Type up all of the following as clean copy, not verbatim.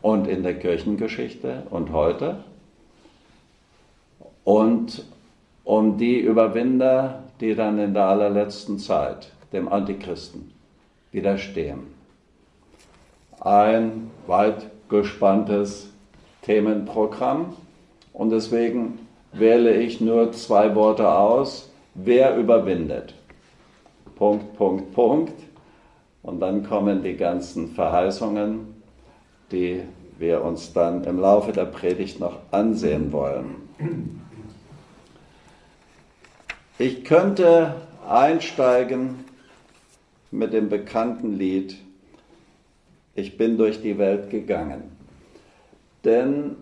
und in der Kirchengeschichte und heute und um die Überwinder, die dann in der allerletzten Zeit dem Antichristen widerstehen. Ein weit gespanntes Themenprogramm und deswegen wähle ich nur 2 Worte aus. Wer überwindet? Punkt, Punkt, Punkt. Und dann kommen die ganzen Verheißungen, die wir uns dann im Laufe der Predigt noch ansehen wollen. Ich könnte einsteigen mit dem bekannten Lied Ich bin durch die Welt gegangen. Denn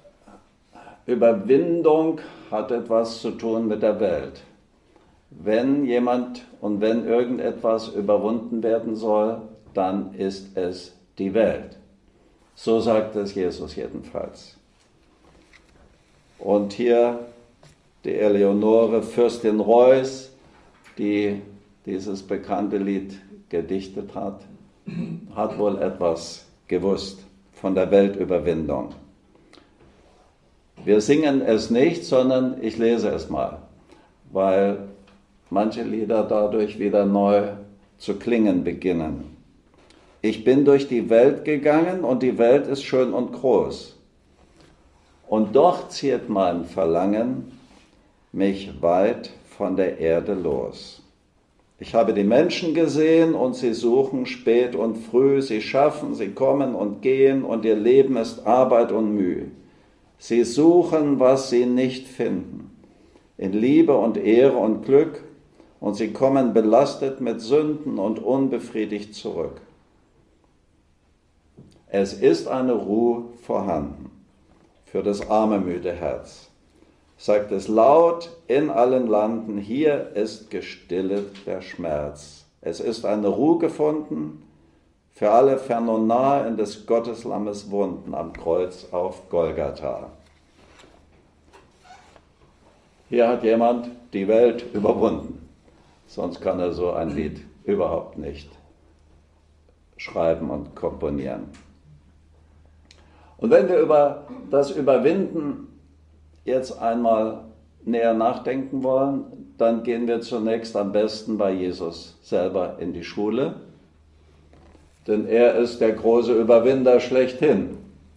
Überwindung hat etwas zu tun mit der Welt. Wenn jemand und wenn irgendetwas überwunden werden soll, dann ist es die Welt. So sagt es Jesus jedenfalls. Und hier die Eleonore Fürstin Reuß, die dieses bekannte Lied gedichtet hat, hat wohl etwas gewusst von der Weltüberwindung. Wir singen es nicht, sondern ich lese es mal, weil manche Lieder dadurch wieder neu zu klingen beginnen. Ich bin durch die Welt gegangen und die Welt ist schön und groß. Und doch zieht mein Verlangen mich weit von der Erde los. Ich habe die Menschen gesehen und sie suchen spät und früh, sie schaffen, sie kommen und gehen und ihr Leben ist Arbeit und Mühe. Sie suchen, was sie nicht finden, in Liebe und Ehre und Glück, und sie kommen belastet mit Sünden und unbefriedigt zurück. Es ist eine Ruhe vorhanden für das arme, müde Herz. Sagt es laut in allen Landen, hier ist gestillet der Schmerz. Es ist eine Ruhe gefunden für alle fern und nah in des Gotteslammes Wunden am Kreuz auf Golgatha. Hier hat jemand die Welt überwunden. Sonst kann er so ein Lied überhaupt nicht schreiben und komponieren. Und wenn wir über das Überwinden jetzt einmal näher nachdenken wollen, dann gehen wir zunächst am besten bei Jesus selber in die Schule, denn er ist der große Überwinder schlechthin.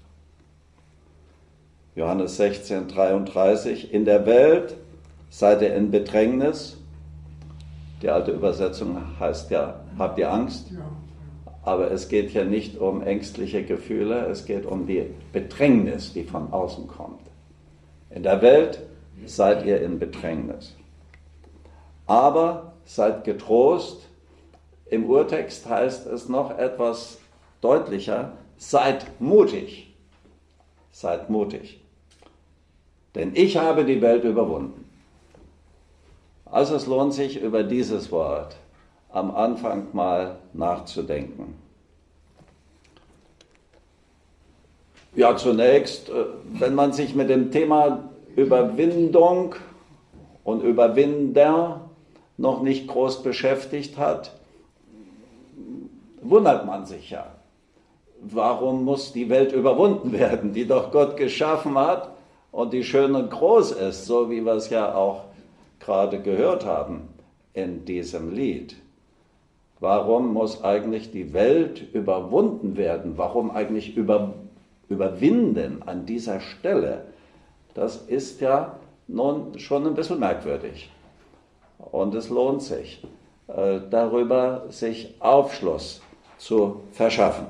Johannes 16,33, in der Welt seid ihr in Bedrängnis. Die alte Übersetzung heißt ja, habt ihr Angst? Aber es geht hier nicht um ängstliche Gefühle, es geht um die Bedrängnis, die von außen kommt. In der Welt seid ihr in Bedrängnis. Aber seid getrost. Im Urtext heißt es noch etwas deutlicher, seid mutig. Seid mutig. Denn ich habe die Welt überwunden. Also es lohnt sich, über dieses Wort am Anfang mal nachzudenken. Ja, zunächst, wenn man sich mit dem Thema Überwindung und Überwinder noch nicht groß beschäftigt hat, wundert man sich ja. Warum muss die Welt überwunden werden, die doch Gott geschaffen hat und die schön und groß ist, so wie wir es ja auch gerade gehört haben in diesem Lied. Warum muss eigentlich die Welt überwunden werden? Warum eigentlich überwinden an dieser Stelle? Das ist ja nun schon ein bisschen merkwürdig. Und es lohnt sich, darüber sich Aufschluss zu verschaffen.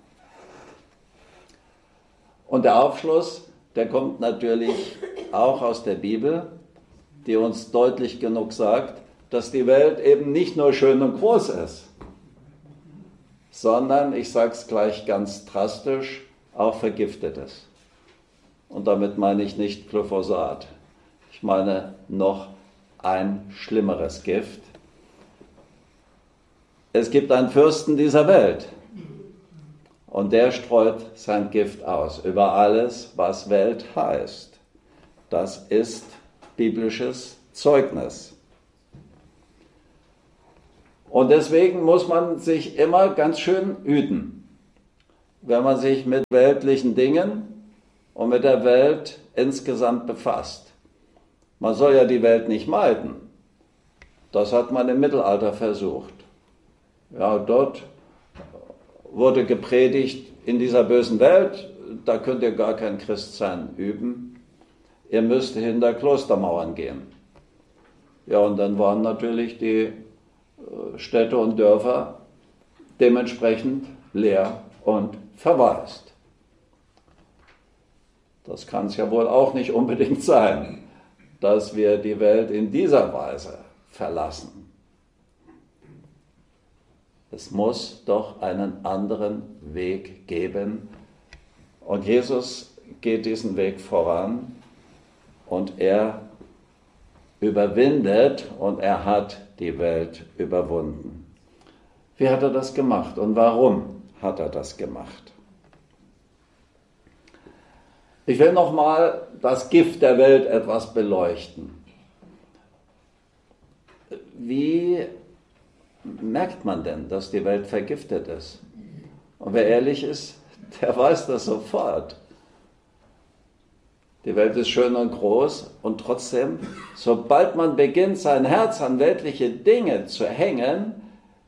Und der Aufschluss, der kommt natürlich auch aus der Bibel, die uns deutlich genug sagt, dass die Welt eben nicht nur schön und groß ist, sondern, ich sage es gleich ganz drastisch, auch vergiftet ist. Und damit meine ich nicht Glyphosat. Ich meine noch ein schlimmeres Gift. Es gibt einen Fürsten dieser Welt und der streut sein Gift aus über alles, was Welt heißt. Das ist biblisches Zeugnis. Und deswegen muss man sich immer ganz schön hüten, wenn man sich mit weltlichen Dingen und mit der Welt insgesamt befasst. Man soll ja die Welt nicht meiden. Das hat man im Mittelalter versucht. Ja, dort wurde gepredigt, in dieser bösen Welt, da könnt ihr gar kein Christsein üben. Ihr müsst hinter Klostermauern gehen. Ja, und dann waren natürlich die Städte und Dörfer dementsprechend leer und verwaist. Das kann es ja wohl auch nicht unbedingt sein, dass wir die Welt in dieser Weise verlassen. Es muss doch einen anderen Weg geben. Und Jesus geht diesen Weg voran und er überwindet und er hat die Welt überwunden. Wie hat er das gemacht und warum hat er das gemacht? Ich will nochmal das Gift der Welt etwas beleuchten. Wie merkt man denn, dass die Welt vergiftet ist? Und wer ehrlich ist, der weiß das sofort. Die Welt ist schön und groß und trotzdem, sobald man beginnt, sein Herz an weltliche Dinge zu hängen,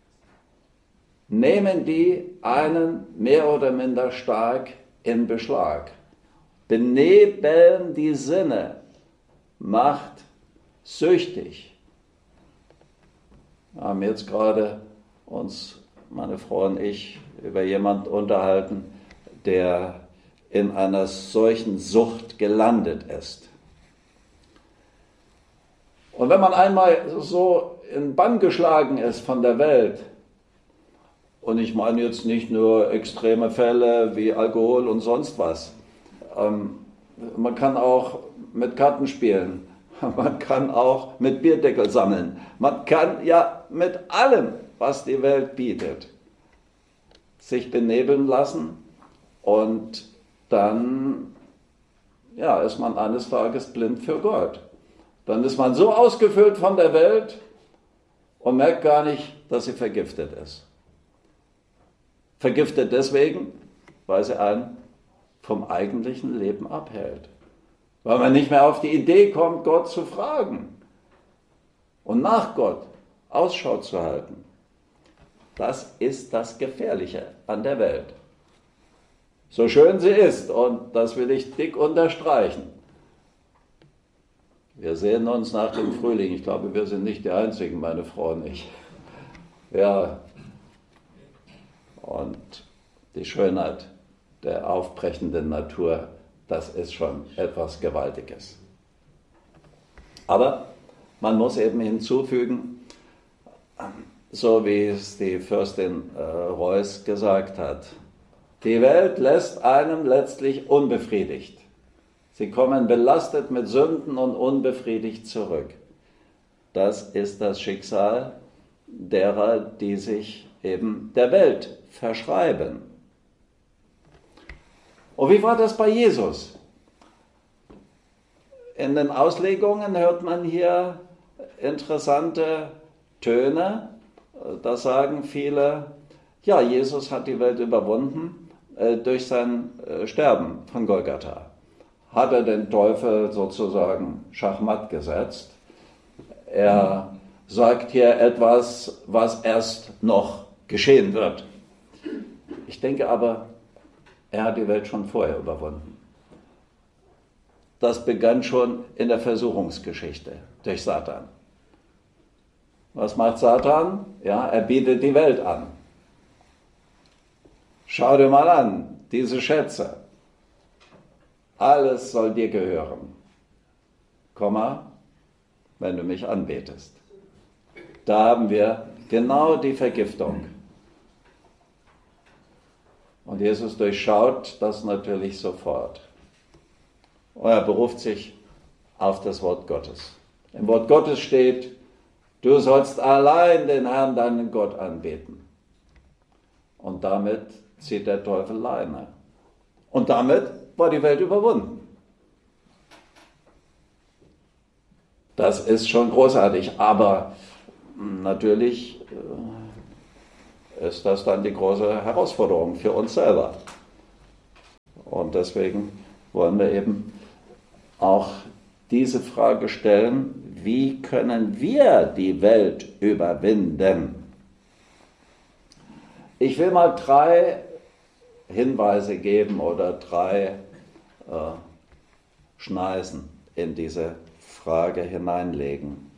nehmen die einen mehr oder minder stark in Beschlag. Benebeln die Sinne, macht süchtig. Wir haben jetzt gerade uns, meine Frau und ich, über jemanden unterhalten, der in einer solchen Sucht gelandet ist. Und wenn man einmal so in Bann geschlagen ist von der Welt, und ich meine jetzt nicht nur extreme Fälle wie Alkohol und sonst was, man kann auch mit Karten spielen, man kann auch mit Bierdeckel sammeln, man kann ja mit allem, was die Welt bietet, sich benebeln lassen und dann ist man eines Tages blind für Gott. Dann ist man so ausgefüllt von der Welt und merkt gar nicht, dass sie vergiftet ist. Vergiftet deswegen, weil sie einen vom eigentlichen Leben abhält. Weil man nicht mehr auf die Idee kommt, Gott zu fragen und nach Gott Ausschau zu halten. Das ist das Gefährliche an der Welt. So schön sie ist, und das will ich dick unterstreichen. Wir sehen uns nach dem Frühling. Ich glaube, wir sind nicht die Einzigen, meine Frau und ich. Ja, und die Schönheit der aufbrechenden Natur, das ist schon etwas Gewaltiges. Aber man muss eben hinzufügen, so wie es die Fürstin Reuß gesagt hat, die Welt lässt einem letztlich unbefriedigt. Sie kommen belastet mit Sünden und unbefriedigt zurück. Das ist das Schicksal derer, die sich eben der Welt verschreiben. Und wie war das bei Jesus? In den Auslegungen hört man hier interessante Töne. Da sagen viele, ja, Jesus hat die Welt überwunden durch sein Sterben von Golgatha. Hat er den Teufel sozusagen schachmatt gesetzt. Er sagt hier etwas, was erst noch geschehen wird. Ich denke aber, er hat die Welt schon vorher überwunden. Das begann schon in der Versuchungsgeschichte durch Satan. Was macht Satan? Ja, er bietet die Welt an. Schau dir mal an, diese Schätze. Alles soll dir gehören. Komma, wenn du mich anbetest. Da haben wir genau die Vergiftung. Und Jesus durchschaut das natürlich sofort. Und er beruft sich auf das Wort Gottes. Im Wort Gottes steht, du sollst allein den Herrn, deinen Gott, anbeten. Und damit zieht der Teufel Leine. Und damit war die Welt überwunden. Das ist schon großartig, aber natürlich ist das dann die große Herausforderung für uns selber. Und deswegen wollen wir eben auch diese Frage stellen, wie können wir die Welt überwinden? Ich will mal 3 Hinweise geben oder 3 Schneisen in diese Frage hineinlegen.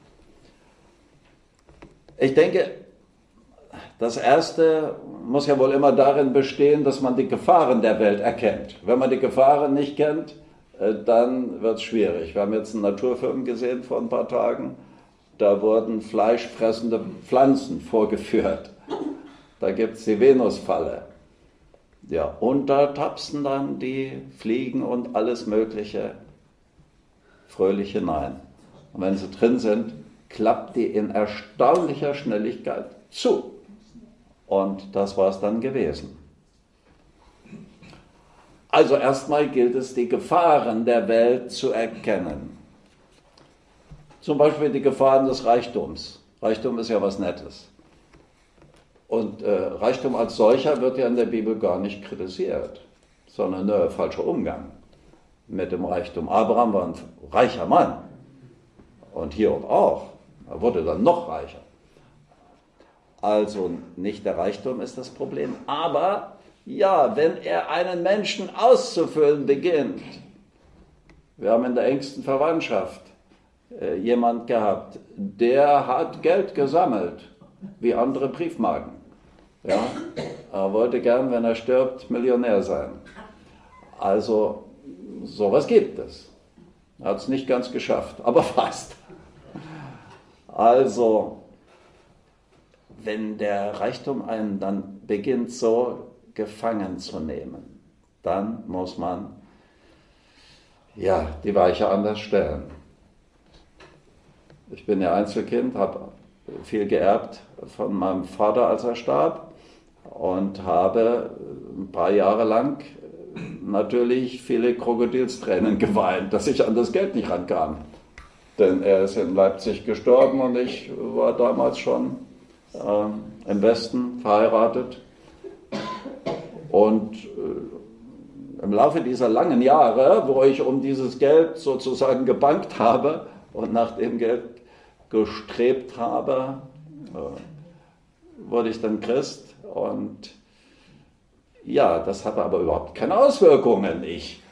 Ich denke, das Erste muss ja wohl immer darin bestehen, dass man die Gefahren der Welt erkennt. Wenn man die Gefahren nicht kennt, dann wird es schwierig. Wir haben jetzt einen Naturfilm gesehen vor ein paar Tagen, da wurden fleischfressende Pflanzen vorgeführt. Da gibt es die Venusfalle. Ja, und da tapsen dann die Fliegen und alles Mögliche fröhlich hinein. Und wenn sie drin sind, klappt die in erstaunlicher Schnelligkeit zu. Und das war es dann gewesen. Also erstmal gilt es, die Gefahren der Welt zu erkennen. Zum Beispiel die Gefahren des Reichtums. Reichtum ist ja was Nettes. Und Reichtum als solcher wird ja in der Bibel gar nicht kritisiert, sondern falscher Umgang mit dem Reichtum. Abraham war ein reicher Mann. Und Hiob auch. Er wurde dann noch reicher. Also nicht der Reichtum ist das Problem, aber ja, wenn er einen Menschen auszufüllen beginnt. Wir haben in der engsten Verwandtschaft jemand gehabt, der hat Geld gesammelt, wie andere Briefmarken. Ja, er wollte gern, wenn er stirbt, Millionär sein. Also sowas gibt es. Er hat es nicht ganz geschafft, aber fast. Also, wenn der Reichtum einen dann beginnt so gefangen zu nehmen, dann muss man ja die Weiche anders stellen. Ich bin ja Einzelkind, habe viel geerbt von meinem Vater, als er starb, und habe ein paar Jahre lang natürlich viele Krokodilstränen geweint, dass ich an das Geld nicht rankam. Denn er ist in Leipzig gestorben und ich war damals schon im Westen verheiratet. Und im Laufe dieser langen Jahre, wo ich um dieses Geld sozusagen gebankt habe und nach dem Geld gestrebt habe, wurde ich dann Christ. Und ja, das hatte aber überhaupt keine Auswirkungen. Ich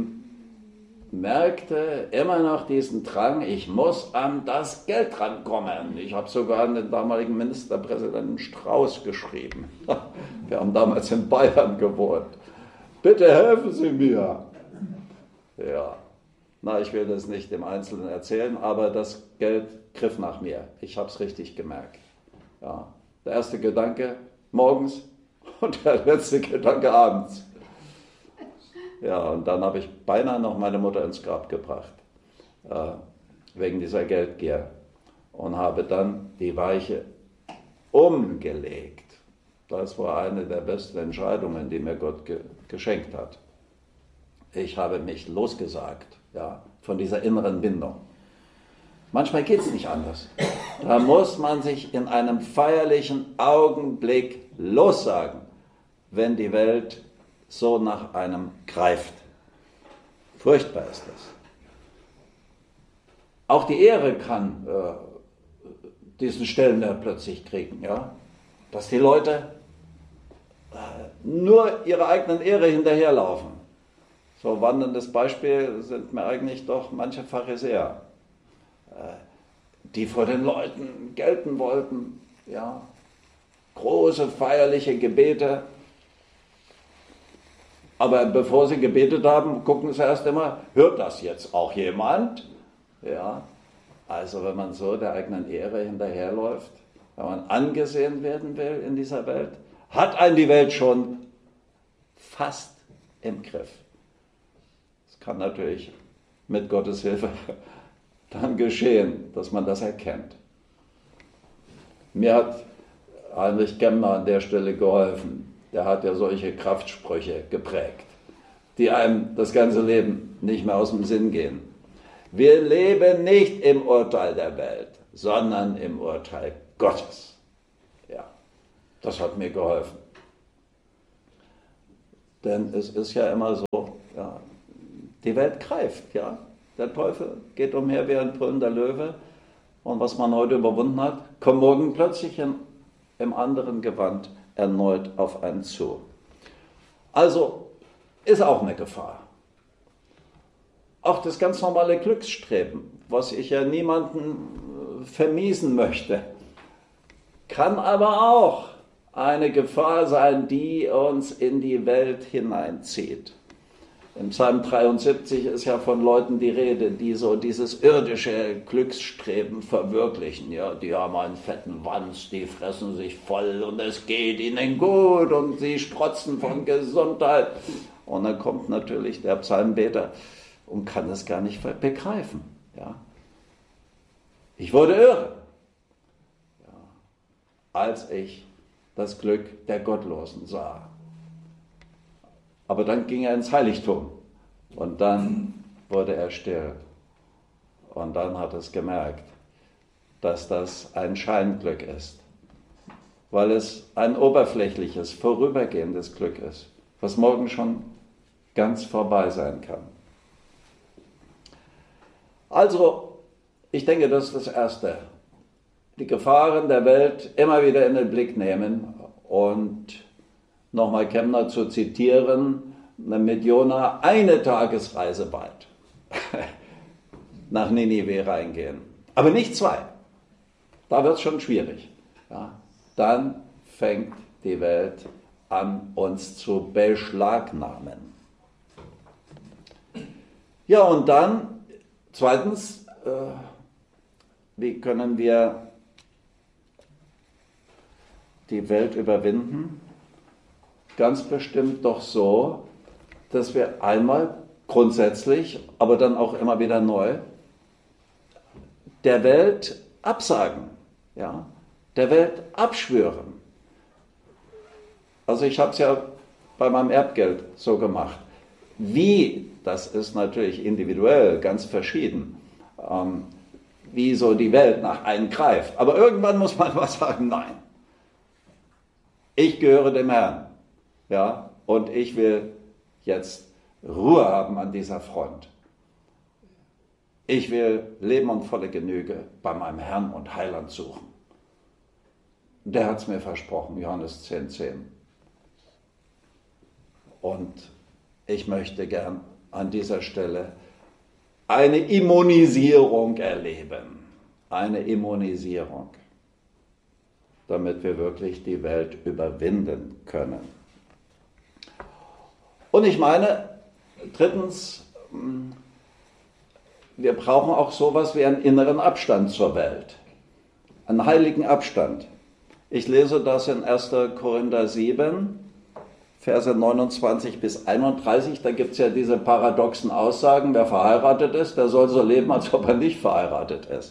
merkte immer noch diesen Drang, ich muss an das Geld rankommen. Ich habe sogar an den damaligen Ministerpräsidenten Strauß geschrieben. Wir haben damals in Bayern gewohnt. Bitte helfen Sie mir. Ja, na, ich will das nicht im Einzelnen erzählen, aber das Geld griff nach mir. Ich habe es richtig gemerkt. Ja, der erste Gedanke morgens und der letzte Gedanke abends. Ja, und dann habe ich beinahe noch meine Mutter ins Grab gebracht, wegen dieser Geldgier. Und habe dann die Weiche umgelegt. Das war eine der besten Entscheidungen, die mir Gott geschenkt hat. Ich habe mich losgesagt, ja, von dieser inneren Bindung. Manchmal geht es nicht anders. Da muss man sich in einem feierlichen Augenblick lossagen, wenn die Welt so nach einem greift. Furchtbar ist das. Auch die Ehre kann diesen Stellenwert plötzlich kriegen, ja? Dass die Leute nur ihrer eigenen Ehre hinterherlaufen. So wanderndes Beispiel sind mir eigentlich doch manche Pharisäer, die vor den Leuten gelten wollten, ja? Große feierliche Gebete. Aber bevor sie gebetet haben, gucken sie erst immer, hört das jetzt auch jemand? Ja, also wenn man so der eigenen Ehre hinterherläuft, wenn man angesehen werden will in dieser Welt, hat einen die Welt schon fast im Griff. Es kann natürlich mit Gottes Hilfe dann geschehen, dass man das erkennt. Mir hat Heinrich Kemmer an der Stelle geholfen. Der hat ja solche Kraftsprüche geprägt, die einem das ganze Leben nicht mehr aus dem Sinn gehen. Wir leben nicht im Urteil der Welt, sondern im Urteil Gottes. Ja, das hat mir geholfen. Denn es ist ja immer so, ja, die Welt greift, ja. Der Teufel geht umher wie ein brüllender Löwe. Und was man heute überwunden hat, kommt morgen plötzlich im anderen Gewand erneut auf einen zu. Also ist auch eine Gefahr. Auch das ganz normale Glücksstreben, was ich ja niemandem vermiesen möchte, kann aber auch eine Gefahr sein, die uns in die Welt hineinzieht. Im Psalm 73 ist ja von Leuten die Rede, die so dieses irdische Glücksstreben verwirklichen. Ja, die haben einen fetten Wanst, die fressen sich voll und es geht ihnen gut und sie strotzen von Gesundheit. Und dann kommt natürlich der Psalmbeter und kann es gar nicht begreifen. Ja. Ich wurde irre, ja, als ich das Glück der Gottlosen sah. Aber dann ging er ins Heiligtum und dann wurde er still. Und dann hat es gemerkt, dass das ein Scheinglück ist, weil es ein oberflächliches, vorübergehendes Glück ist, was morgen schon ganz vorbei sein kann. Also, ich denke, das ist das Erste. Die Gefahren der Welt immer wieder in den Blick nehmen und nochmal Kemner zu zitieren, mit Jona eine Tagesreise weit nach Ninive reingehen. Aber nicht 2. Da wird es schon schwierig. Ja, dann fängt die Welt an, uns zu beschlagnahmen. Ja, und dann, zweitens, wie können wir die Welt überwinden? Ganz bestimmt doch so, dass wir einmal grundsätzlich, aber dann auch immer wieder neu, der Welt absagen, ja, der Welt abschwören. Also ich habe es ja bei meinem Erbgeld so gemacht. Wie, das ist natürlich individuell ganz verschieden, wie so die Welt nach einem greift. Aber irgendwann muss man mal sagen, nein, ich gehöre dem Herrn. Ja, und ich will jetzt Ruhe haben an dieser Front. Ich will Leben und volle Genüge bei meinem Herrn und Heiland suchen. Der hat es mir versprochen, Johannes 10,10. Und ich möchte gern an dieser Stelle eine Immunisierung erleben. Eine Immunisierung, damit wir wirklich die Welt überwinden können. Und ich meine, drittens, wir brauchen auch sowas wie einen inneren Abstand zur Welt, einen heiligen Abstand. Ich lese das in 1. Korinther 7, Verse 29 bis 31, da gibt es ja diese paradoxen Aussagen, wer verheiratet ist, der soll so leben, als ob er nicht verheiratet ist.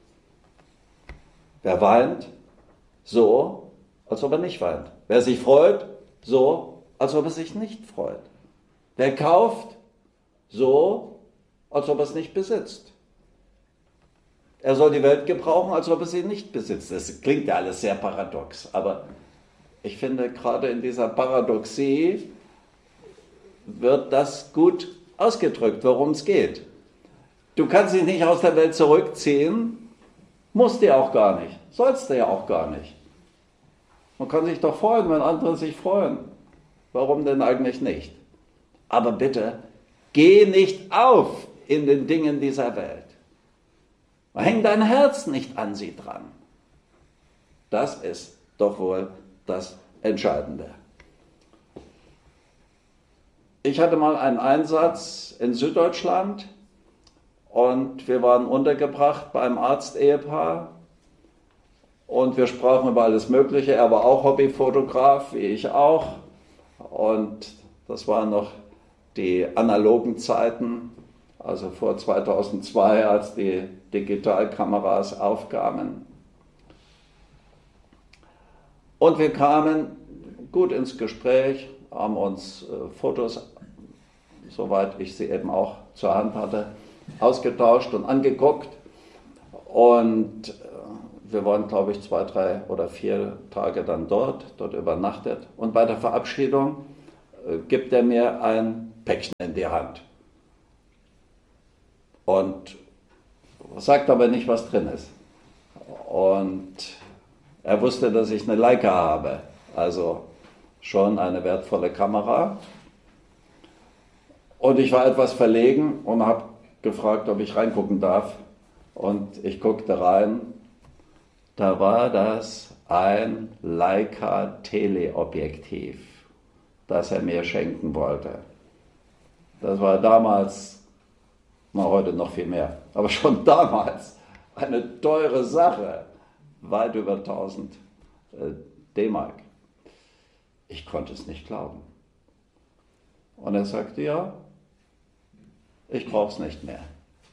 Wer weint, so, als ob er nicht weint. Wer sich freut, so, als ob er sich nicht freut. Wer kauft, so, als ob er es nicht besitzt. Er soll die Welt gebrauchen, als ob er sie nicht besitzt. Das klingt ja alles sehr paradox, aber ich finde, gerade in dieser Paradoxie wird das gut ausgedrückt, worum es geht. Du kannst dich nicht aus der Welt zurückziehen, musst du auch gar nicht, sollst du ja auch gar nicht. Man kann sich doch freuen, wenn andere sich freuen. Warum denn eigentlich nicht? Aber bitte, geh nicht auf in den Dingen dieser Welt. Häng dein Herz nicht an sie dran. Das ist doch wohl das Entscheidende. Ich hatte mal einen Einsatz in Süddeutschland und wir waren untergebracht bei einem Arztehepaar und wir sprachen über alles Mögliche. Er war auch Hobbyfotograf, wie ich auch. Und das waren noch die analogen Zeiten, also vor 2002, als die Digitalkameras aufkamen. Und wir kamen gut ins Gespräch, haben uns Fotos, soweit ich sie eben auch zur Hand hatte, ausgetauscht und angeguckt. Und wir waren, glaube ich, 2, 3 oder 4 Tage dann dort übernachtet. Und bei der Verabschiedung gibt er mir ein Päckchen in die Hand. Und sagt aber nicht, was drin ist. Und er wusste, dass ich eine Leica habe, also schon eine wertvolle Kamera. Und ich war etwas verlegen und habe gefragt, ob ich reingucken darf. Und ich guckte rein. Da war das ein Leica Teleobjektiv, das er mir schenken wollte. Das war damals, heute noch viel mehr, aber schon damals eine teure Sache, weit über 1000 D-Mark. Ich konnte es nicht glauben. Und er sagte, ja, ich brauche es nicht mehr.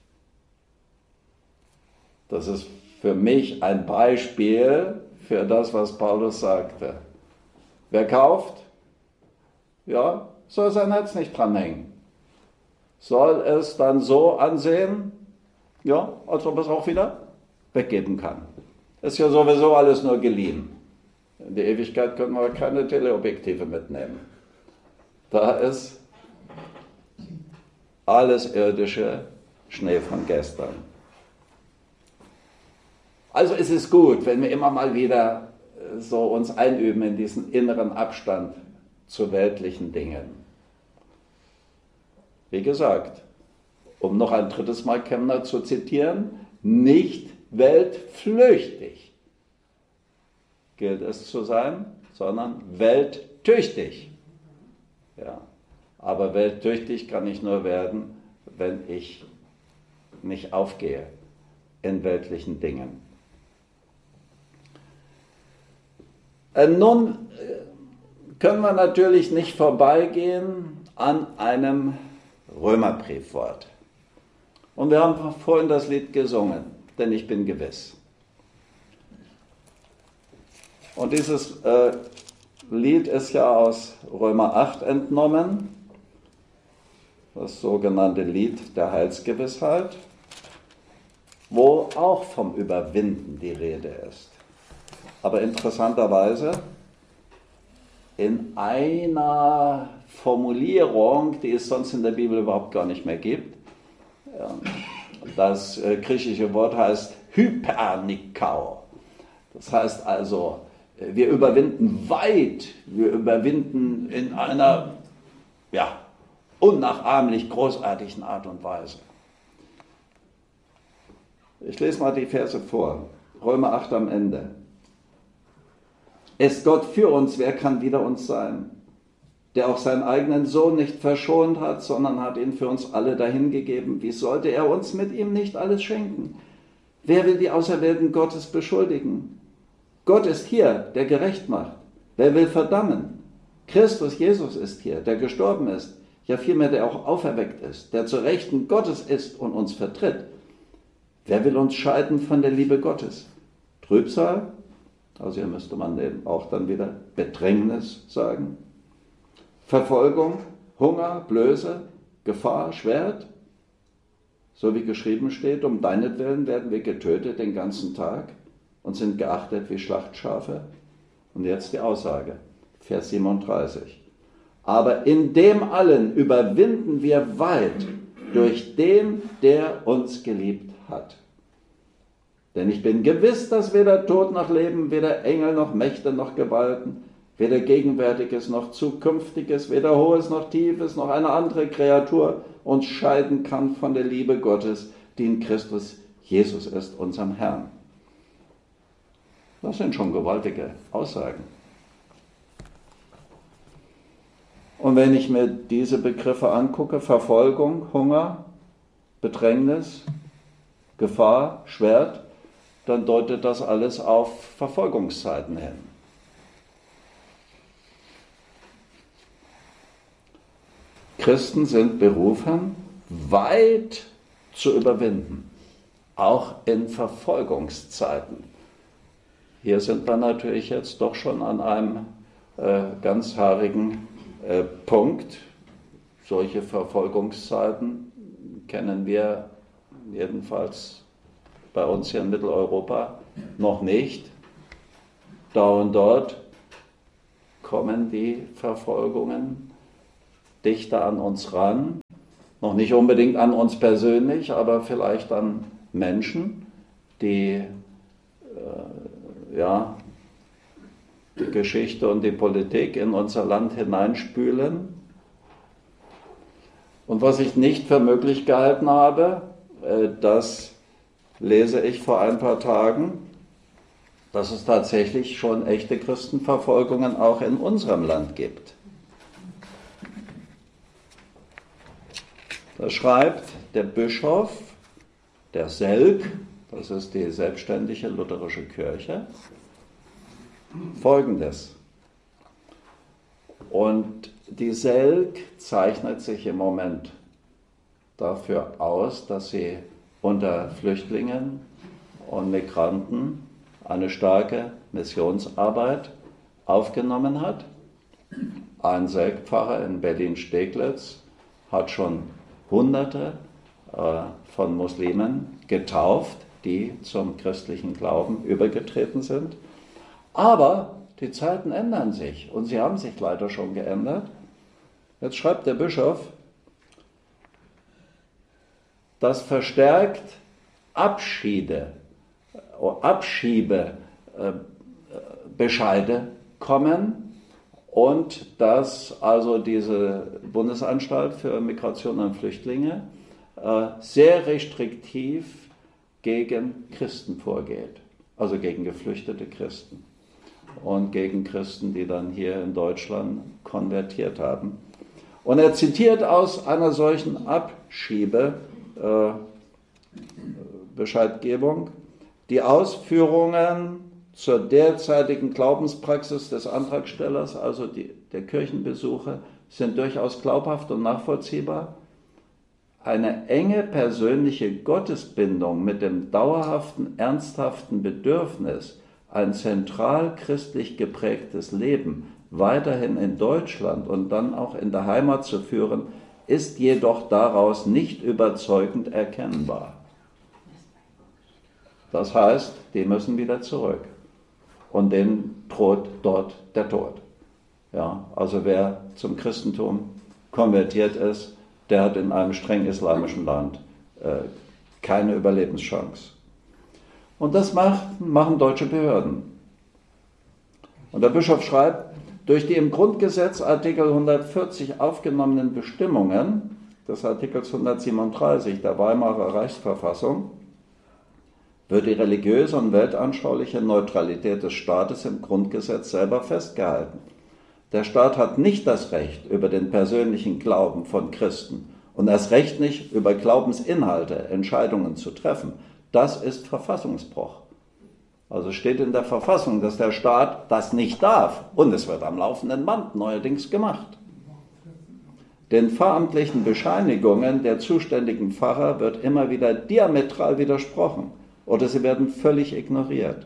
Das ist für mich ein Beispiel für das, was Paulus sagte. Wer kauft, ja, soll sein Herz nicht dranhängen. Soll es dann so ansehen, ja, als ob es auch wieder weggeben kann. Ist ja sowieso alles nur geliehen. In die Ewigkeit können wir keine Teleobjektive mitnehmen. Da ist alles irdische Schnee von gestern. Also ist es gut, wenn wir immer mal wieder so uns einüben in diesen inneren Abstand zu weltlichen Dingen. Wie gesagt, um noch ein drittes Mal Kemner zu zitieren, nicht weltflüchtig gilt es zu sein, sondern welttüchtig. Ja. Aber welttüchtig kann ich nur werden, wenn ich nicht aufgehe in weltlichen Dingen. Nun können wir natürlich nicht vorbeigehen an einem Römerbriefwort. Und wir haben vorhin das Lied gesungen, denn ich bin gewiss. Und dieses Lied ist ja aus Römer 8 entnommen, das sogenannte Lied der Heilsgewissheit, wo auch vom Überwinden die Rede ist. Aber interessanterweise in einer Formulierung, die es sonst in der Bibel überhaupt gar nicht mehr gibt. Das griechische Wort heißt Hypernikao. Das heißt also, wir überwinden weit, wir überwinden in einer unnachahmlich großartigen Art und Weise. Ich lese mal die Verse vor. Römer 8 am Ende. Ist Gott für uns, wer kann wider uns sein? Der auch seinen eigenen Sohn nicht verschont hat, sondern hat ihn für uns alle dahingegeben. Wie sollte er uns mit ihm nicht alles schenken? Wer will die Auserwählten Gottes beschuldigen? Gott ist hier, der gerecht macht. Wer will verdammen? Christus Jesus ist hier, der gestorben ist. Ja vielmehr, der auch auferweckt ist, der zur Rechten Gottes ist und uns vertritt. Wer will uns scheiden von der Liebe Gottes? Trübsal? Also hier müsste man eben auch dann wieder Bedrängnis sagen. Verfolgung, Hunger, Blöße, Gefahr, Schwert. So wie geschrieben steht, um deinetwillen werden wir getötet den ganzen Tag und sind geachtet wie Schlachtschafe. Und jetzt die Aussage, Vers 37. Aber in dem allen überwinden wir weit durch den, der uns geliebt hat. Denn ich bin gewiss, dass weder Tod noch Leben, weder Engel noch Mächte noch Gewalten, weder Gegenwärtiges noch Zukünftiges, weder Hohes noch Tiefes, noch eine andere Kreatur uns scheiden kann von der Liebe Gottes, die in Christus Jesus ist, unserem Herrn. Das sind schon gewaltige Aussagen. Und wenn ich mir diese Begriffe angucke, Verfolgung, Hunger, Bedrängnis, Gefahr, Schwert, dann deutet das alles auf Verfolgungszeiten hin. Christen sind berufen, weit zu überwinden, auch in Verfolgungszeiten. Hier sind wir natürlich jetzt doch schon an einem ganz haarigen Punkt. Solche Verfolgungszeiten kennen wir jedenfalls bei uns hier in Mitteleuropa noch nicht. Da und dort kommen die Verfolgungen dichter an uns ran. Noch nicht unbedingt an uns persönlich, aber vielleicht an Menschen, die die Geschichte und die Politik in unser Land hineinspülen. Und was ich nicht für möglich gehalten habe, das lese ich vor ein paar Tagen, dass es tatsächlich schon echte Christenverfolgungen auch in unserem Land gibt. Da schreibt der Bischof der Selk, das ist die selbstständige lutherische Kirche, Folgendes. Und die Selk zeichnet sich im Moment dafür aus, dass sie unter Flüchtlingen und Migranten eine starke Missionsarbeit aufgenommen hat. Ein Selkpfarrer in Berlin-Steglitz hat schon Hunderte von Muslimen getauft, die zum christlichen Glauben übergetreten sind. Aber die Zeiten ändern sich und sie haben sich leider schon geändert. Jetzt schreibt der Bischof, dass verstärkt Abschiebebescheide kommen und dass also diese Bundesanstalt für Migration und Flüchtlinge sehr restriktiv gegen Christen vorgeht, also gegen geflüchtete Christen und gegen Christen, die dann hier in Deutschland konvertiert haben. Und er zitiert aus einer solchen Abschiebebescheidgebung die Ausführungen zur derzeitigen Glaubenspraxis des Antragstellers, also der Kirchenbesuche, sind durchaus glaubhaft und nachvollziehbar. Eine enge persönliche Gottesbindung mit dem dauerhaften, ernsthaften Bedürfnis, ein zentral christlich geprägtes Leben weiterhin in Deutschland und dann auch in der Heimat zu führen, ist jedoch daraus nicht überzeugend erkennbar. Das heißt, die müssen wieder zurück. Und denen droht dort der Tod. Ja, also wer zum Christentum konvertiert ist, der hat in einem streng islamischen Land keine Überlebenschance. Und das machen deutsche Behörden. Und der Bischof schreibt, durch die im Grundgesetz Artikel 140 aufgenommenen Bestimmungen des Artikels 137 der Weimarer Reichsverfassung wird die religiöse und weltanschauliche Neutralität des Staates im Grundgesetz selber festgehalten. Der Staat hat nicht das Recht über den persönlichen Glauben von Christen und erst recht nicht über Glaubensinhalte Entscheidungen zu treffen. Das ist Verfassungsbruch. Also steht in der Verfassung, dass der Staat das nicht darf. Und es wird am laufenden Band neuerdings gemacht. Den pfarramtlichen Bescheinigungen der zuständigen Pfarrer wird immer wieder diametral widersprochen oder sie werden völlig ignoriert.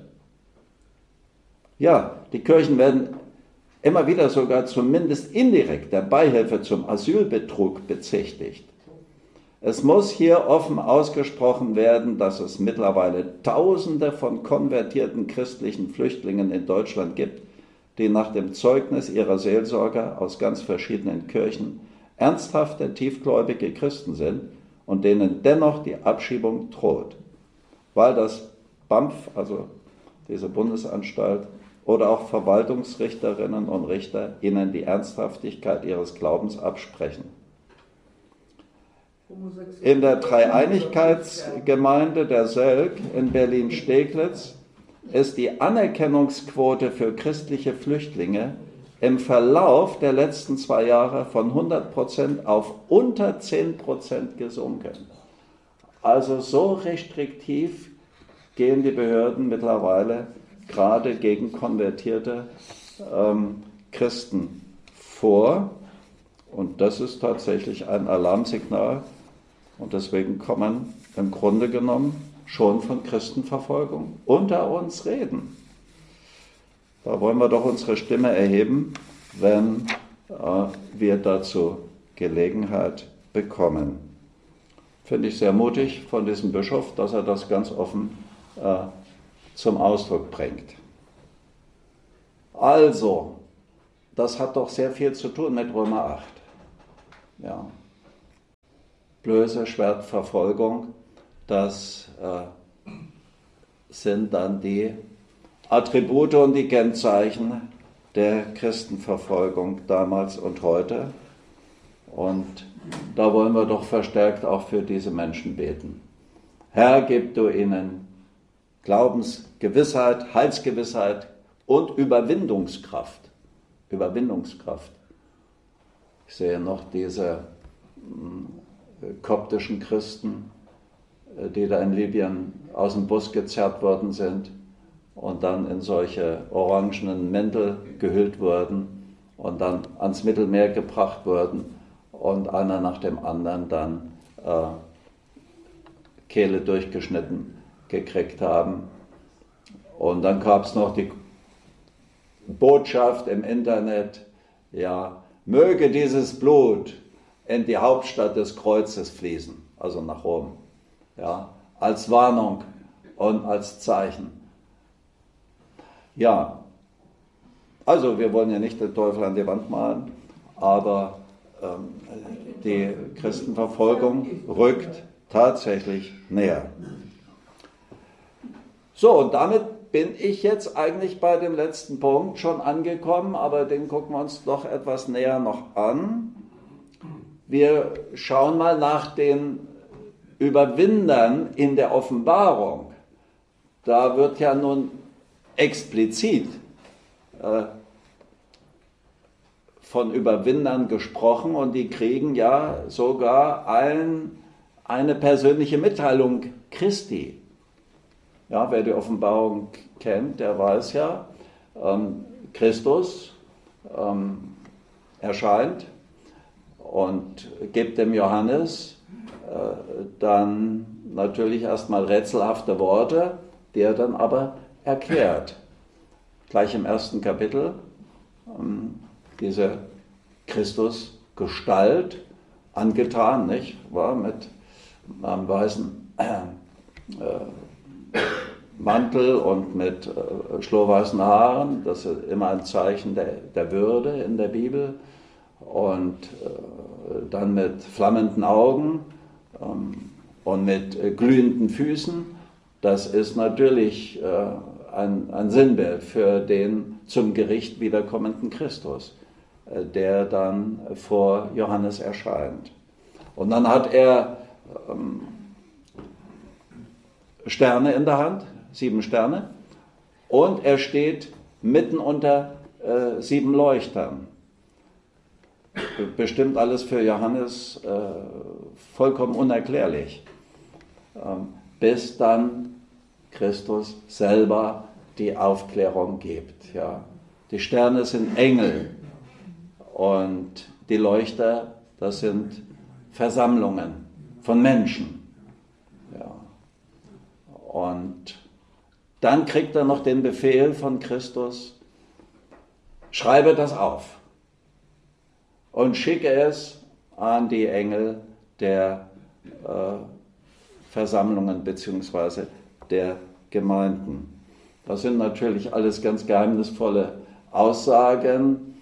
Ja, die Kirchen werden immer wieder sogar zumindest indirekt der Beihilfe zum Asylbetrug bezichtigt. Es muss hier offen ausgesprochen werden, dass es mittlerweile Tausende von konvertierten christlichen Flüchtlingen in Deutschland gibt, die nach dem Zeugnis ihrer Seelsorger aus ganz verschiedenen Kirchen ernsthafte, tiefgläubige Christen sind und denen dennoch die Abschiebung droht, weil das BAMF, also diese Bundesanstalt, oder auch Verwaltungsrichterinnen und Richter ihnen die Ernsthaftigkeit ihres Glaubens absprechen. In der Dreieinigkeitsgemeinde der Selk in Berlin-Steglitz ist die Anerkennungsquote für christliche Flüchtlinge im Verlauf der letzten 2 Jahre von 100% auf unter 10% gesunken. Also so restriktiv gehen die Behörden mittlerweile gerade gegen konvertierte Christen vor. Und das ist tatsächlich ein Alarmsignal. Und deswegen kann man im Grunde genommen schon von Christenverfolgung unter uns reden. Da wollen wir doch unsere Stimme erheben, wenn wir dazu Gelegenheit bekommen. Finde ich sehr mutig von diesem Bischof, dass er das ganz offen zum Ausdruck bringt. Also, das hat doch sehr viel zu tun mit Römer 8. Ja. Blöße Schwertverfolgung, das sind dann die Attribute und die Kennzeichen der Christenverfolgung damals und heute. Und da wollen wir doch verstärkt auch für diese Menschen beten. Herr, gib du ihnen Glaubensgewissheit, Heilsgewissheit und Überwindungskraft. Überwindungskraft. Ich sehe noch diese koptischen Christen, die da in Libyen aus dem Bus gezerrt worden sind und dann in solche orangenen Mäntel gehüllt wurden und dann ans Mittelmeer gebracht wurden und einer nach dem anderen dann Kehle durchgeschnitten gekriegt haben. Und dann gab es noch die Botschaft im Internet, ja, möge dieses Blut in die Hauptstadt des Kreuzes fließen, also nach Rom, ja, als Warnung und als Zeichen. Ja, also wir wollen ja nicht den Teufel an die Wand malen, aber die Christenverfolgung rückt tatsächlich näher. So, und damit bin ich jetzt eigentlich bei dem letzten Punkt schon angekommen, aber den gucken wir uns doch etwas näher noch an. Wir schauen mal nach den Überwindern in der Offenbarung. Da wird ja nun explizit von Überwindern gesprochen und die kriegen ja sogar eine persönliche Mitteilung Christi. Ja, wer die Offenbarung kennt, der weiß ja, Christus erscheint und gibt dem Johannes dann natürlich erstmal rätselhafte Worte, die er dann aber erklärt. Gleich im ersten Kapitel diese Christusgestalt angetan, nicht? War mit einem weißen Mantel und mit schlohweißen Haaren. Das ist immer ein Zeichen der Würde in der Bibel. Und dann mit flammenden Augen und mit glühenden Füßen. Das ist natürlich ein Sinnbild für den zum Gericht wiederkommenden Christus, der dann vor Johannes erscheint. Und dann hat er Sterne in der Hand, 7 Sterne, und er steht mitten unter 7 Leuchtern. Bestimmt alles für Johannes vollkommen unerklärlich, bis dann Christus selber die Aufklärung gibt. Ja. Die Sterne sind Engel und die Leuchter, das sind Versammlungen von Menschen. Ja. Und dann kriegt er noch den Befehl von Christus, schreibe das auf und schicke es an die Engel der Versammlungen bzw. der Gemeinden. Das sind natürlich alles ganz geheimnisvolle Aussagen.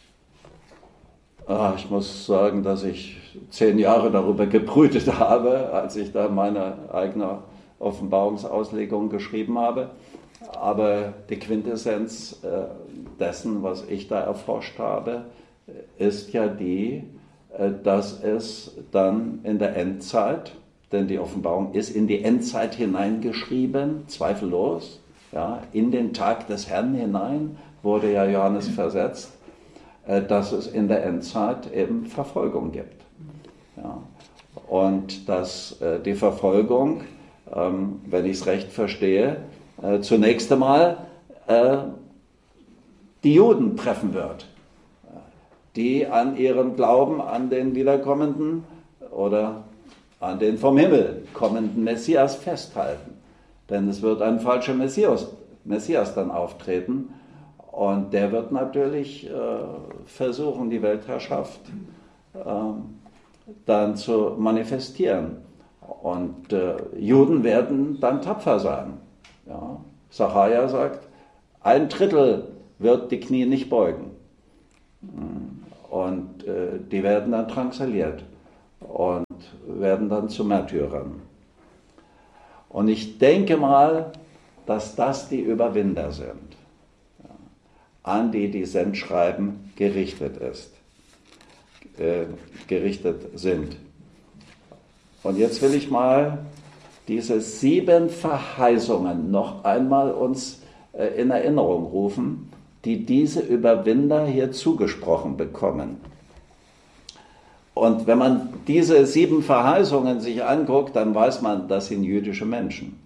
Ich muss sagen, dass ich 10 Jahre darüber gebrütet habe, als ich da meine eigene Offenbarungsauslegung geschrieben habe. Aber die Quintessenz dessen, was ich da erforscht habe, ist ja die, dass es dann in der Endzeit, denn die Offenbarung ist in die Endzeit hineingeschrieben, zweifellos, ja, in den Tag des Herrn hinein wurde ja Johannes versetzt, dass es in der Endzeit eben Verfolgung gibt. Ja. Und dass die Verfolgung, wenn ich es recht verstehe, zunächst einmal die Juden treffen wird, die an ihrem Glauben an den wiederkommenden oder an den vom Himmel kommenden Messias festhalten. Denn es wird ein falscher Messias dann auftreten und der wird natürlich versuchen, die Weltherrschaft dann zu manifestieren. Und Juden werden dann tapfer sein. Ja. Sacharja sagt, 1/3 wird die Knie nicht beugen. Und die werden dann drangsaliert und werden dann zu Märtyrern. Und ich denke mal, dass das die Überwinder sind, an die die Sendschreiben gerichtet sind. Und jetzt will ich mal diese 7 Verheißungen noch einmal uns in Erinnerung rufen, die diese Überwinder hier zugesprochen bekommen. Und wenn man diese 7 Verheißungen sich anguckt, dann weiß man, das sind jüdische Menschen.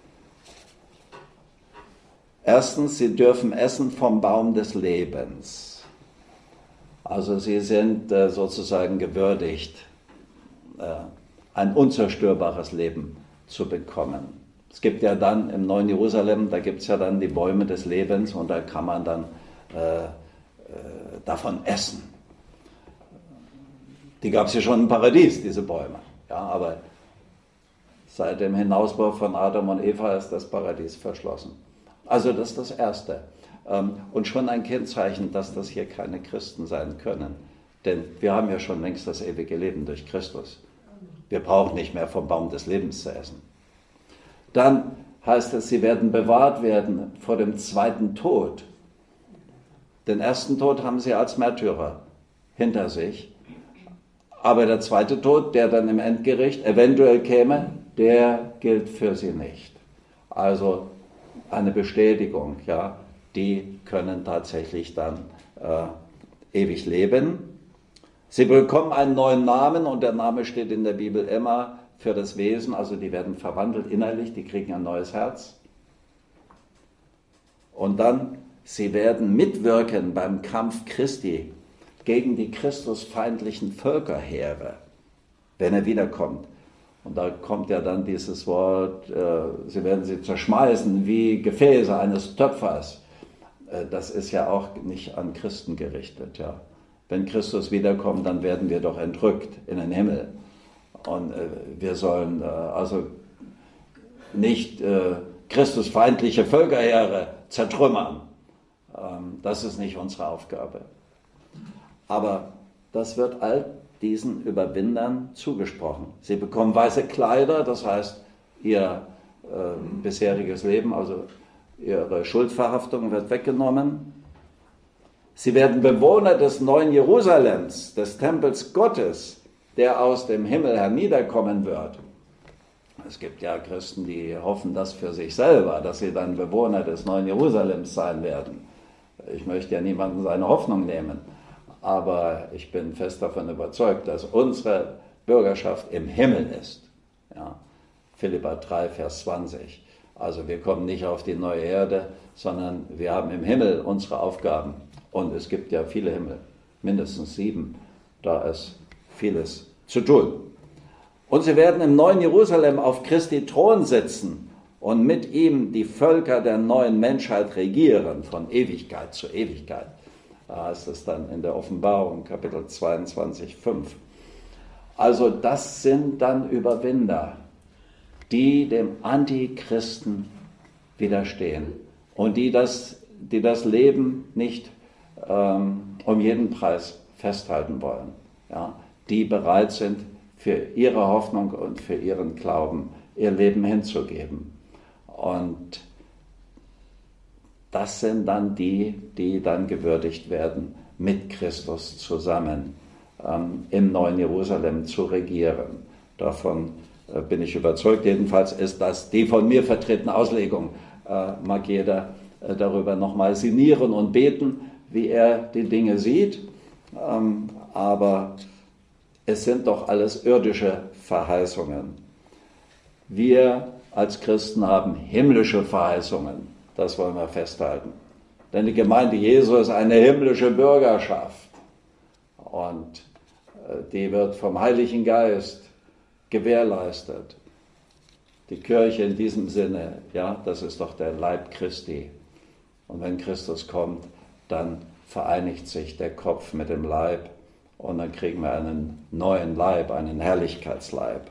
Erstens, sie dürfen essen vom Baum des Lebens. Also sie sind sozusagen gewürdigt, ein unzerstörbares Leben zu bekommen. Es gibt ja dann im Neuen Jerusalem, da gibt es ja dann die Bäume des Lebens und da kann man dann davon essen. Die gab es ja schon im Paradies, diese Bäume. Ja, aber seit dem Hinausbau von Adam und Eva ist das Paradies verschlossen. Also das ist das Erste. Und schon ein Kennzeichen, dass das hier keine Christen sein können. Denn wir haben ja schon längst das ewige Leben durch Christus. Wir brauchen nicht mehr vom Baum des Lebens zu essen. Dann heißt es, sie werden bewahrt werden vor dem zweiten Tod. Den ersten Tod haben sie als Märtyrer hinter sich. Aber der zweite Tod, der dann im Endgericht eventuell käme, der gilt für sie nicht. Also eine Bestätigung, ja, die können tatsächlich dann ewig leben. Sie bekommen einen neuen Namen und der Name steht in der Bibel immer für das Wesen, also die werden verwandelt innerlich, die kriegen ein neues Herz. Und dann, sie werden mitwirken beim Kampf Christi gegen die christusfeindlichen Völkerheere, wenn er wiederkommt. Und da kommt ja dann dieses Wort, sie werden sie zerschmeißen wie Gefäße eines Töpfers. Das ist ja auch nicht an Christen gerichtet. Ja. Wenn Christus wiederkommt, dann werden wir doch entrückt in den Himmel. Und wir sollen also nicht christusfeindliche Völkerheere zertrümmern. Das ist nicht unsere Aufgabe. Aber das wird all diesen Überwindern zugesprochen. Sie bekommen weiße Kleider, das heißt, ihr bisheriges Leben, also ihre Schuldverhaftung wird weggenommen. Sie werden Bewohner des neuen Jerusalems, des Tempels Gottes, der aus dem Himmel herniederkommen wird. Es gibt ja Christen, die hoffen das für sich selber, dass sie dann Bewohner des neuen Jerusalems sein werden. Ich möchte ja niemandem seine Hoffnung nehmen, aber ich bin fest davon überzeugt, dass unsere Bürgerschaft im Himmel ist. Ja. Philipper 3, Vers 20. Also wir kommen nicht auf die neue Erde, sondern wir haben im Himmel unsere Aufgaben. Und es gibt ja viele Himmel, mindestens 7. Da ist vieles zu tun. Und sie werden im neuen Jerusalem auf Christi Thron sitzen und mit ihm die Völker der neuen Menschheit regieren, von Ewigkeit zu Ewigkeit. Da heißt es dann in der Offenbarung, Kapitel 22, 5. Also das sind dann Überwinder, die dem Antichristen widerstehen und die das Leben nicht um jeden Preis festhalten wollen. Ja, die bereit sind, für ihre Hoffnung und für ihren Glauben ihr Leben hinzugeben. Und das sind dann die dann gewürdigt werden, mit Christus zusammen im neuen Jerusalem zu regieren. Davon bin ich überzeugt. Jedenfalls ist das die von mir vertretene Auslegung. Mag jeder darüber nochmal sinnieren und beten, wie er die Dinge sieht. Aber es sind doch alles irdische Verheißungen. Wir als Christen haben himmlische Verheißungen. Das wollen wir festhalten. Denn die Gemeinde Jesu ist eine himmlische Bürgerschaft. Und die wird vom Heiligen Geist gewährleistet. Die Kirche in diesem Sinne, ja, das ist doch der Leib Christi. Und wenn Christus kommt, dann vereinigt sich der Kopf mit dem Leib und dann kriegen wir einen neuen Leib, einen Herrlichkeitsleib.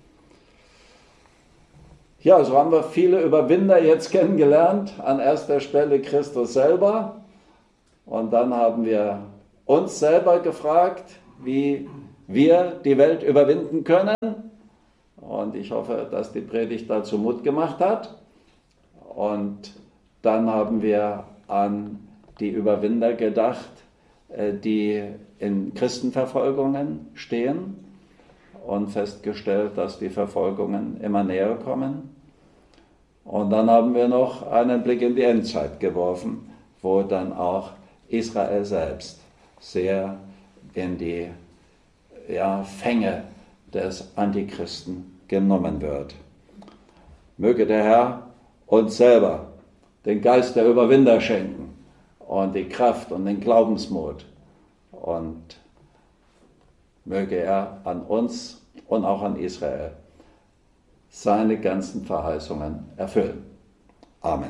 Ja, so haben wir viele Überwinder jetzt kennengelernt. An erster Stelle Christus selber und dann haben wir uns selber gefragt, wie wir die Welt überwinden können. Und ich hoffe, dass die Predigt dazu Mut gemacht hat. Und dann haben wir an die Überwinder gedacht, die in Christenverfolgungen stehen und festgestellt, dass die Verfolgungen immer näher kommen. Und dann haben wir noch einen Blick in die Endzeit geworfen, wo dann auch Israel selbst sehr in die Fänge des Antichristen genommen wird. Möge der Herr uns selber den Geist der Überwinder schenken und die Kraft und den Glaubensmut. Und möge er an uns und auch an Israel seine ganzen Verheißungen erfüllen. Amen.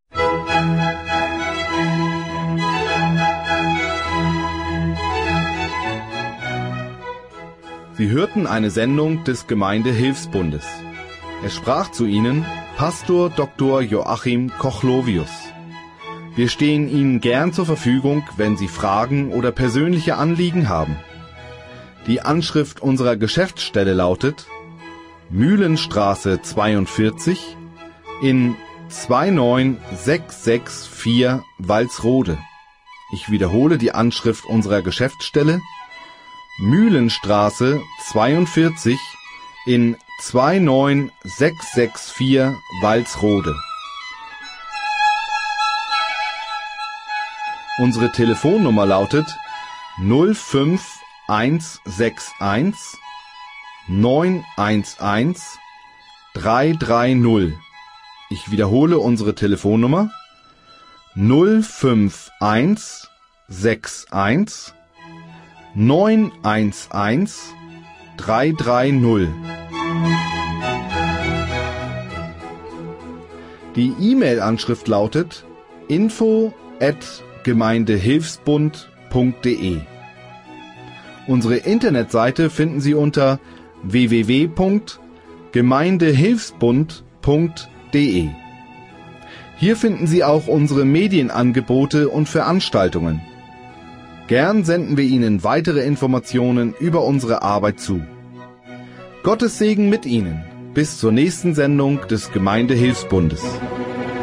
Sie hörten eine Sendung des Gemeindehilfsbundes. Es sprach zu Ihnen Pastor Dr. Joachim Kochlovius. Wir stehen Ihnen gern zur Verfügung, wenn Sie Fragen oder persönliche Anliegen haben. Die Anschrift unserer Geschäftsstelle lautet Mühlenstraße 42 in 29664 Walsrode. Ich wiederhole die Anschrift unserer Geschäftsstelle Mühlenstraße 42 in 29664 Walsrode. Unsere Telefonnummer lautet 05161 911 330. Ich wiederhole unsere Telefonnummer 05161 911 330. Die E-Mail-Anschrift lautet info@gemeindehilfsbund.de. Unsere Internetseite finden Sie unter www.gemeindehilfsbund.de. Hier finden Sie auch unsere Medienangebote und Veranstaltungen. Gern senden wir Ihnen weitere Informationen über unsere Arbeit zu. Gottes Segen mit Ihnen. Bis zur nächsten Sendung des Gemeindehilfsbundes.